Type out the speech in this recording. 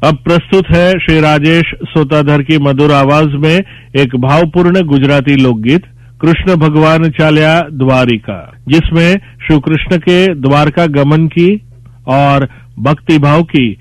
अब प्रस्तुत है श्री राजेश सोताधर की मधुर आवाज में एक भावपूर्ण गुजराती लोकगीत कृष्ण भगवान चाल्या द्वारिका, जिसमें श्री कृष्ण के द्वारका गमन की और भक्ति भाव की